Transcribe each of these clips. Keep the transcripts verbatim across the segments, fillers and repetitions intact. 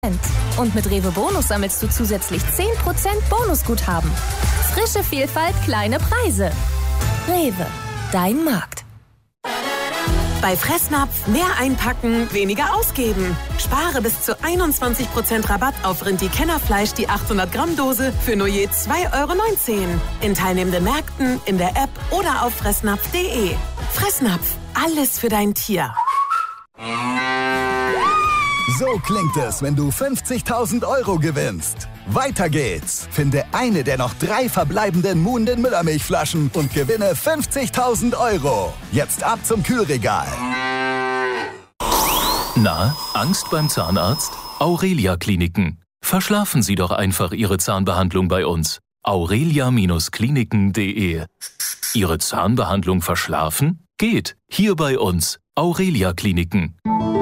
Und mit Rewe Bonus sammelst du zusätzlich zehn Prozent Bonusguthaben. Frische Vielfalt, kleine Preise. Rewe, dein Markt. Bei Fressnapf mehr einpacken, weniger ausgeben. Spare bis zu einundzwanzig Prozent Rabatt auf Rindi-Kennerfleisch die achthundert Gramm Dose für nur je zwei Euro neunzehn. In teilnehmenden Märkten, in der App oder auf fressnapf punkt de. Fressnapf, alles für dein Tier. So klingt es, wenn du fünfzigtausend Euro gewinnst. Weiter geht's. Finde eine der noch drei verbleibenden Muhnden Müllermilchflaschen und gewinne fünfzigtausend Euro. Jetzt ab zum Kühlregal. Na, Angst beim Zahnarzt? Aurelia Kliniken. Verschlafen Sie doch einfach Ihre Zahnbehandlung bei uns. aurelia Kliniken punkt de. Ihre Zahnbehandlung verschlafen? Geht. Hier bei uns. Aurelia Kliniken.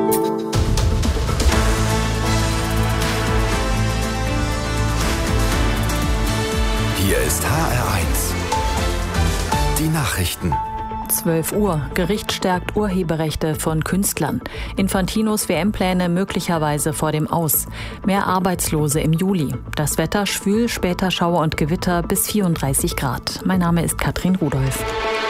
Hier ist H R eins. Die Nachrichten. zwölf Uhr. Gericht stärkt Urheberrechte von Künstlern. Infantinos W M-Pläne möglicherweise vor dem Aus. Mehr Arbeitslose im Juli. Das Wetter schwül, später Schauer und Gewitter bis vierunddreißig Grad. Mein Name ist Katrin Rudolph.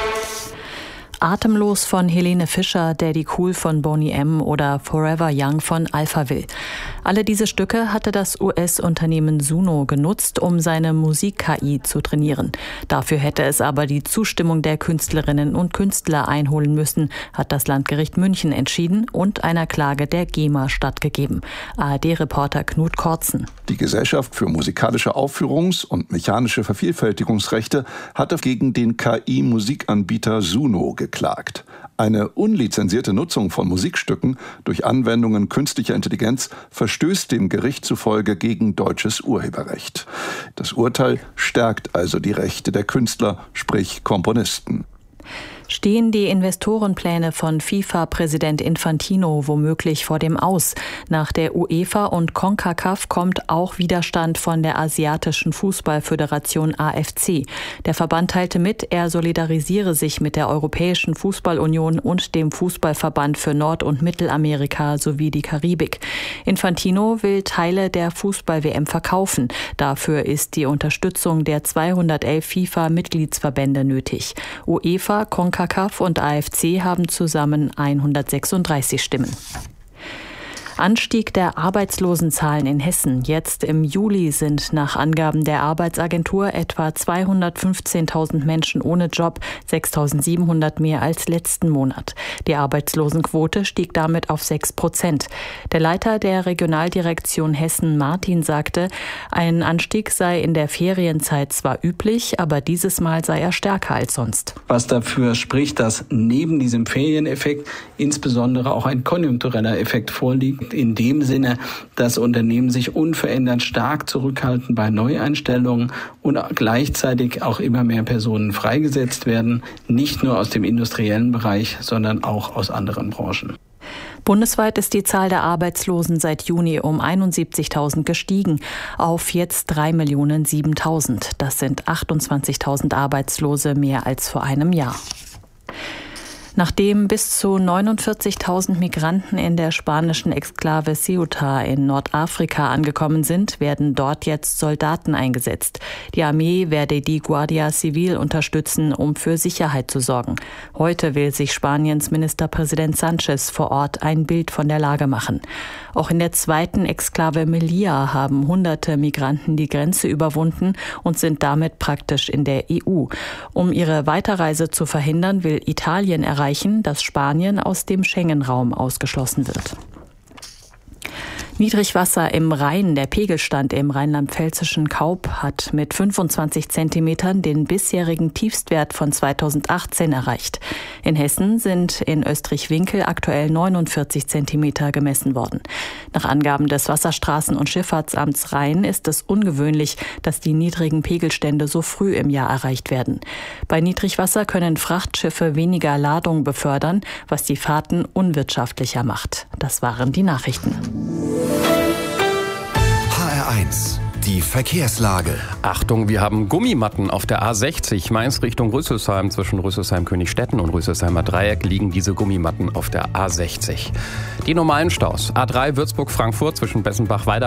Atemlos von Helene Fischer, Daddy Cool von Boney M. oder Forever Young von Alphaville. Alle diese Stücke hatte das U S-Unternehmen Suno genutzt, um seine Musik-K I zu trainieren. Dafür hätte es aber die Zustimmung der Künstlerinnen und Künstler einholen müssen, hat das Landgericht München entschieden und einer Klage der GEMA stattgegeben. A R D-Reporter Knut Kortzen. Die Gesellschaft für musikalische Aufführungs- und mechanische Vervielfältigungsrechte hatte gegen den K I-Musikanbieter Suno geklagt. Eine unlizenzierte Nutzung von Musikstücken durch Anwendungen künstlicher Intelligenz verstößt dem Gericht zufolge gegen deutsches Urheberrecht. Das Urteil stärkt also die Rechte der Künstler, sprich Komponisten. Stehen die Investorenpläne von FIFA-Präsident Infantino womöglich vor dem Aus? Nach der UEFA und CONCACAF kommt auch Widerstand von der asiatischen Fußballföderation A F C. Der Verband teilte mit, er solidarisiere sich mit der Europäischen Fußballunion und dem Fußballverband für Nord- und Mittelamerika sowie die Karibik. Infantino will Teile der Fußball-W M verkaufen. Dafür ist die Unterstützung der zweihundertelf FIFA-Mitgliedsverbände nötig. UEFA, CONCACAF und A F C haben zusammen hundertsechsunddreißig Stimmen. Anstieg der Arbeitslosenzahlen in Hessen. Jetzt im Juli sind nach Angaben der Arbeitsagentur etwa zweihundertfünfzehntausend Menschen ohne Job, sechstausendsiebenhundert mehr als letzten Monat. Die Arbeitslosenquote stieg damit auf sechs Prozent. Der Leiter der Regionaldirektion Hessen, Martin, sagte, ein Anstieg sei in der Ferienzeit zwar üblich, aber dieses Mal sei er stärker als sonst. Was dafür spricht, dass neben diesem Ferieneffekt insbesondere auch ein konjunktureller Effekt vorliegt. In dem Sinne, dass Unternehmen sich unverändert stark zurückhalten bei Neueinstellungen und gleichzeitig auch immer mehr Personen freigesetzt werden, nicht nur aus dem industriellen Bereich, sondern auch aus anderen Branchen. Bundesweit ist die Zahl der Arbeitslosen seit Juni um einundsiebzigtausend gestiegen, auf jetzt drei Millionen siebentausend. Das sind achtundzwanzigtausend Arbeitslose mehr als vor einem Jahr. Nachdem bis zu neunundvierzigtausend Migranten in der spanischen Exklave Ceuta in Nordafrika angekommen sind, werden dort jetzt Soldaten eingesetzt. Die Armee werde die Guardia Civil unterstützen, um für Sicherheit zu sorgen. Heute will sich Spaniens Ministerpräsident Sánchez vor Ort ein Bild von der Lage machen. Auch in der zweiten Exklave Melilla haben hunderte Migranten die Grenze überwunden und sind damit praktisch in der E U. Um ihre Weiterreise zu verhindern, will Italien erreichen, dass Spanien aus dem Schengen-Raum ausgeschlossen wird. Niedrigwasser im Rhein. Der Pegelstand im rheinland-pfälzischen Kaub hat mit fünfundzwanzig Zentimetern den bisherigen Tiefstwert von zweitausendachtzehn erreicht. In Hessen sind in Österreich-Winkel aktuell neunundvierzig Zentimeter gemessen worden. Nach Angaben des Wasserstraßen- und Schifffahrtsamts Rhein ist es ungewöhnlich, dass die niedrigen Pegelstände so früh im Jahr erreicht werden. Bei Niedrigwasser können Frachtschiffe weniger Ladung befördern, was die Fahrten unwirtschaftlicher macht. Das waren die Nachrichten. H R eins. Die Verkehrslage. Achtung, wir haben Gummimatten auf der A sechzig. Mainz Richtung Rüsselsheim. Zwischen Rüsselsheim-Königstetten und Rüsselsheimer Dreieck liegen diese Gummimatten auf der A sechzig. Die normalen Staus. A drei Würzburg-Frankfurt zwischen Bessenbach-Weida